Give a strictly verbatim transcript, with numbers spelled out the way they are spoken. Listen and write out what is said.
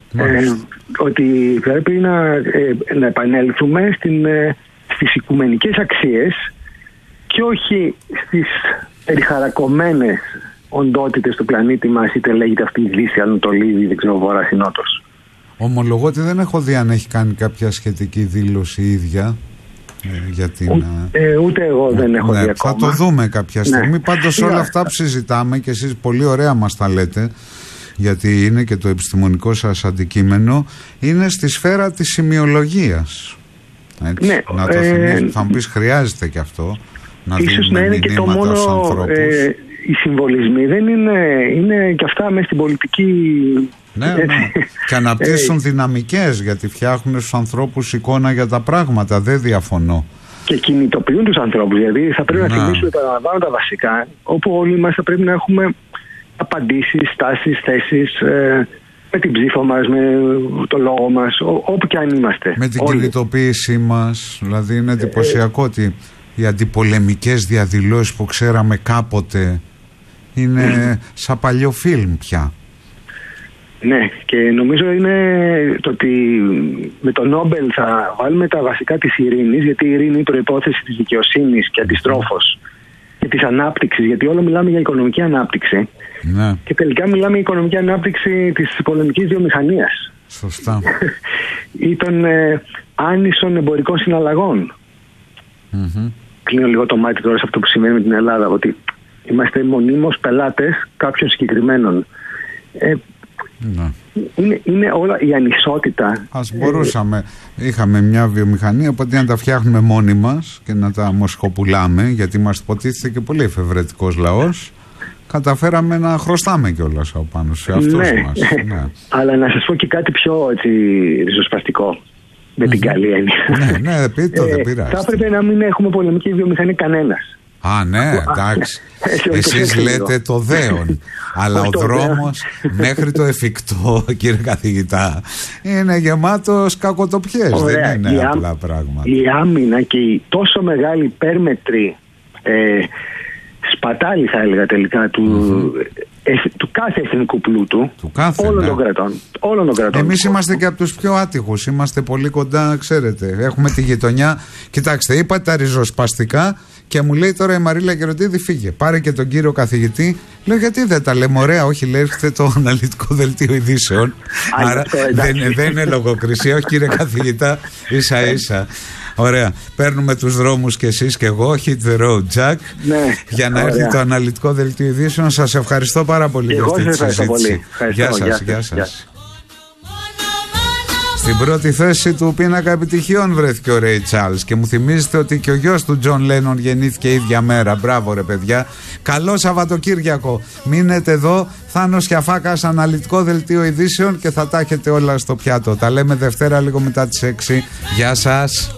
Ε, ότι πρέπει να, ε, να επανέλθουμε στην, ε, στις οικουμενικές αξίες και όχι στις περιχαρακωμένες οντότητες του πλανήτη μας, είτε λέγεται αυτή η Δύση, Ανατολή, δεν ξέρω, Βόρεια ή Νότος. Ομολογώ ότι δεν έχω δει αν έχει κάνει κάποια σχετική δήλωση η ίδια. Ε, για την, Ού, ε, ούτε εγώ δεν έχω ναι, δει θα ακόμα. το δούμε κάποια στιγμή. Ναι. Πάντως όλα αυτά που συζητάμε και εσείς πολύ ωραία μας τα λέτε, γιατί είναι και το επιστημονικό σας αντικείμενο, είναι στη σφαίρα της σημειολογίας. Έτσι, ναι, να το ε, θυμίσεις, θα μου πεις χρειάζεται και αυτό. Να ίσως να είναι και το μόνο, ε, οι συμβολισμοί δεν είναι, είναι και αυτά μέσα στην πολιτική. Ναι, ναι. Και αναπτύσσουν ε, δυναμικές, γιατί φτιάχνουν στους ανθρώπους εικόνα για τα πράγματα, δεν διαφωνώ. Και κινητοποιούν τους ανθρώπους, δηλαδή θα πρέπει να, να θυμίσουμε, παραλαμβάνω τα βασικά, όπου όλοι μας θα πρέπει να έχουμε απαντήσεις, στάσεις, θέσεις, ε, με την ψήφο μας, με το λόγο μας, ό, όπου και αν είμαστε. Με την όλοι. κινητοποίησή μας, δηλαδή είναι εντυπωσιακό ε, ότι οι αντιπολεμικές διαδηλώσεις που ξέραμε κάποτε είναι σαν παλιό φιλμ πια. Ναι, και νομίζω είναι το ότι με το Νόμπελ θα βάλουμε τα βασικά της ειρήνης, γιατί η ειρήνη είναι η προϋπόθεση της δικαιοσύνης και αντιστρόφως και της ανάπτυξης, γιατί όλο μιλάμε για οικονομική ανάπτυξη. Ναι. Και τελικά μιλάμε για οικονομική ανάπτυξη της πολεμικής βιομηχανίας. Σωστά. Ή των ε, άνισων εμπορικών συναλλαγών. Mm-hmm. Κλείνω λίγο το μάτι τώρα σε αυτό που σημαίνει με την Ελλάδα, ότι είμαστε μονίμως πελάτες κάποιων συγκεκριμένων. Ε, ναι. είναι, είναι όλα η ανισότητα. Ας μπορούσαμε, ε, είχαμε μια βιομηχανία, οπότε να τα φτιάχνουμε μόνοι μας και να τα μοσχοπουλάμε, γιατί μας υποτίθεται και πολύ εφευρετικός λαός. Καταφέραμε να χρωστάμε κιόλας από πάνω σε αυτούς ναι. μας. Ναι. Αλλά να σας πω και κάτι πιο έτσι, ριζοσπαστικό. Με mm-hmm. την καλή έννοια. Ναι, ναι, πείτε το, δεν πειράζει. Θα έπρεπε να μην έχουμε πολεμική βιομηχανία κανένας. Α, ναι, εντάξει. Εσείς λέτε το δέον. Αλλά ο δρόμος μέχρι το εφικτό, κύριε καθηγητά, είναι γεμάτος κακοτοπιές. Ωραία, δεν είναι η απλά ά... πράγματα. Η άμυνα και η τόσο μεγάλη υπέρμετρη ε, σπατάλη, θα έλεγα τελικά, του, mm-hmm. ε, του κάθε εθνικού πλούτου, του κάθε, όλων, ναι. των κρατών, όλων των κρατών. Εμείς είμαστε και από τους πιο άτυχους. Είμαστε πολύ κοντά, ξέρετε. Έχουμε τη γειτονιά. Κοιτάξτε, είπα τα ριζοσπαστικά και μου λέει τώρα η Μαρίλα Γεροντίδη, φύγε. Πάρε και τον κύριο καθηγητή. Λέω, γιατί δεν τα λέμε ωραία? Όχι, λέει, έρχεται το αναλυτικό δελτίο ειδήσεων. Άρα δεν, δεν είναι λογοκρισία. Όχι, κύριε καθηγητά, ίσα ίσα. Ωραία. Παίρνουμε τους δρόμους και εσείς και εγώ. Hit the road, Jack. Ναι, για να ωραία. έρθει το αναλυτικό δελτίο ειδήσεων. Σας ευχαριστώ πάρα πολύ για αυτή τη συζήτηση. Γεια σας, γεια σας. Στην πρώτη θέση του πίνακα επιτυχιών βρέθηκε ο Ρέι Τσάρλς και μου θυμίζετε ότι και ο γιος του Τζον Λένον γεννήθηκε ίδια μέρα. Μπράβο ρε παιδιά. Καλό Σαββατοκύριακο. Μείνετε εδώ. Θάνος Κιαφάκας, αναλυτικό δελτίο ειδήσεων και θα τα έχετε όλα στο πιάτο. Τα λέμε Δευτέρα λίγο μετά τις έξι. Γεια σας.